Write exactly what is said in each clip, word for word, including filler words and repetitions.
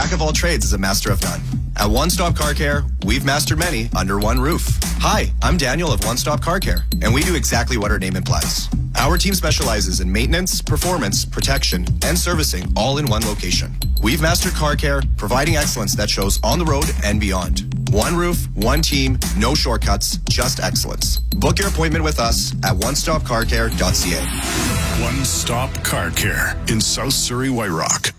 jack of all trades is a master of none. At One Stop Car Care, we've mastered many under one roof. Hi, I'm Daniel of One Stop Car Care, and we do exactly what our name implies. Our team specializes in maintenance, performance, protection, and servicing all in one location. We've mastered car care, providing excellence that shows on the road and beyond. One roof, one team, no shortcuts, just excellence. Book your appointment with us at one stop car care dot c a. One Stop Car Care in South Surrey, White Rock.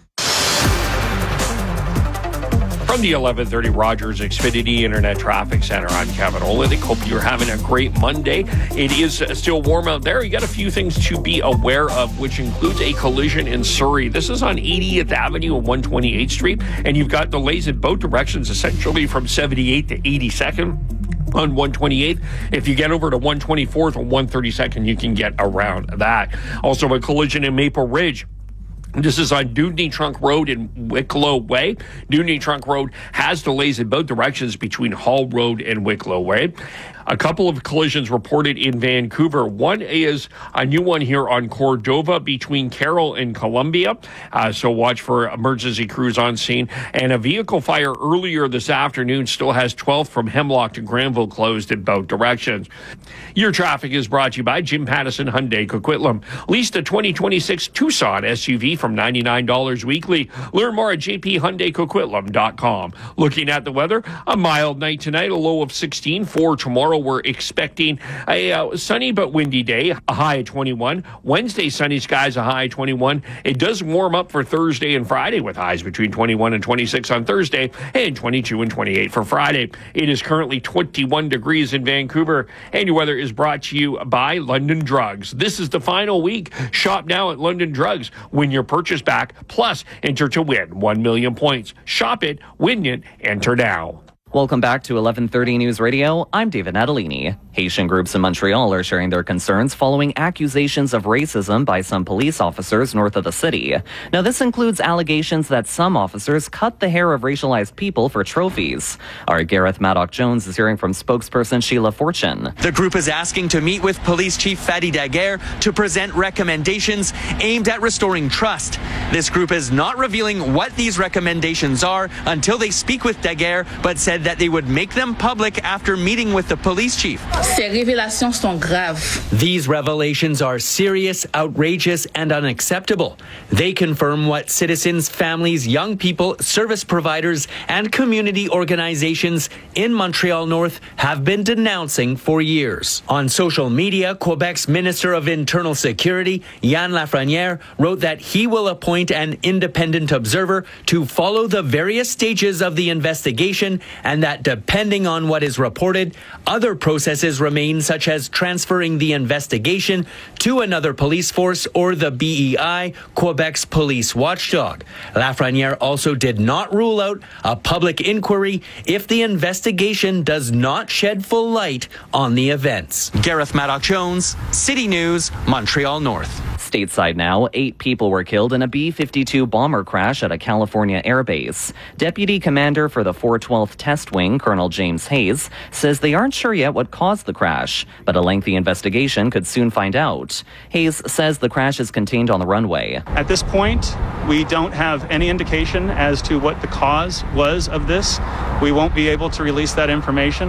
From the eleven thirty Rogers Xfinity Internet Traffic Center, I'm Kevin Olenek. Hope you're having a great Monday. It is still warm out there. You got a few things to be aware of, which includes a collision in Surrey. This is on eightieth Avenue and one twenty-eighth Street, and you've got delays in both directions, essentially from seventy-eighth to eighty-second. On one twenty-eighth. If you get over to one twenty-fourth or one thirty-second, you can get around that. Also, a collision in Maple Ridge. This is on Dewdney Trunk Road and Wicklow Way. Dewdney Trunk Road has delays in both directions between Hall Road and Wicklow Way. A couple of collisions reported in Vancouver. One is a new one here on Cordova between Carroll and Columbia. Uh, so watch for emergency crews on scene. And a vehicle fire earlier this afternoon still has twelfth from Hemlock to Granville closed in both directions. Your traffic is brought to you by Jim Pattison Hyundai Coquitlam. Lease the twenty twenty-six Tucson S U V from ninety-nine dollars weekly. Learn more at j p hyundai coquitlam dot com. Looking at the weather, a mild night tonight, a low of sixteen. For tomorrow, we're expecting a uh, sunny but windy day, a high of twenty-one. Wednesday, sunny skies, a high of twenty-one. It does warm up for Thursday and Friday with highs between twenty-one and twenty-six on Thursday and twenty-two and twenty-eight for Friday. It is currently twenty-one degrees in Vancouver, and your weather is brought to you by London Drugs. This is the final week. Shop now at London Drugs. Win your purchase back, plus enter to win one million points. Shop it, win it, enter now. Welcome back to eleven thirty News Radio. I'm David Natalini. Haitian groups in Montreal are sharing their concerns following accusations of racism by some police officers north of the city. Now, this includes allegations that some officers cut the hair of racialized people for trophies. Our Gareth Maddock-Jones is hearing from spokesperson Sheila Fortune. The group is asking to meet with Police Chief Fadi Daguerre to present recommendations aimed at restoring trust. This group is not revealing what these recommendations are until they speak with Daguerre, but said that they would make them public after meeting with the police chief. Ces révélations sont graves. These revelations are serious, outrageous, and unacceptable. They confirm what citizens, families, young people, service providers, and community organizations in Montreal North have been denouncing for years. On social media, Quebec's Minister of Internal Security, Yann Lafrenière, wrote that he will appoint an independent observer to follow the various stages of the investigation, and that depending on what is reported, other processes remain, such as transferring the investigation to another police force or the B E I, Quebec's police watchdog. Lafrenière also did not rule out a public inquiry if the investigation does not shed full light on the events. Gareth Maddock-Jones, City News, Montreal North. Stateside now, eight people were killed in a B fifty-two bomber crash at a California airbase. Deputy Commander for the four twelfth Test Wing, Colonel James Hayes, says they aren't sure yet what caused the crash, but a lengthy investigation could soon find out. Hayes says the crash is contained on the runway. At this point, we don't have any indication as to what the cause was of this. We won't be able to release that information,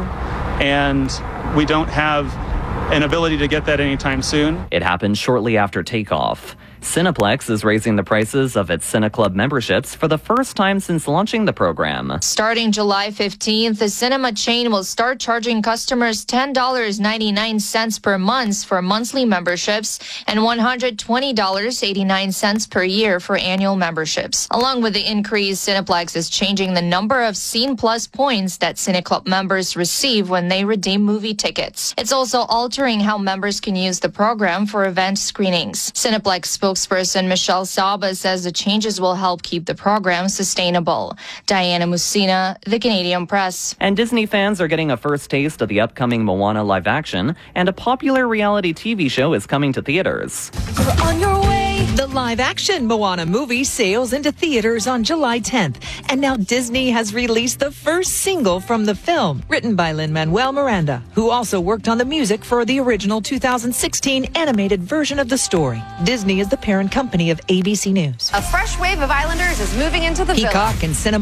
and we don't have an ability to get that anytime soon. It happened shortly after takeoff. Cineplex is raising the prices of its CineClub memberships for the first time since launching the program. Starting July fifteenth, the cinema chain will start charging customers ten dollars and ninety-nine cents per month for monthly memberships and one hundred twenty dollars and eighty-nine cents per year for annual memberships. Along with the increase, Cineplex is changing the number of Scene Plus points that CineClub members receive when they redeem movie tickets. It's also altering how members can use the program for event screenings. Cineplex spoke Spokesperson Michelle Saba says the changes will help keep the program sustainable. Diana Musina, The Canadian Press. And Disney fans are getting a first taste of the upcoming Moana live action, and a popular reality T V show is coming to theaters. You're on your way. The live-action Moana movie sails into theaters on July tenth, and now Disney has released the first single from the film, written by Lin-Manuel Miranda, who also worked on the music for the original two thousand sixteen animated version of the story. Disney is the parent company of A B C News. A fresh wave of Islanders is moving into the Peacock village. and Cinema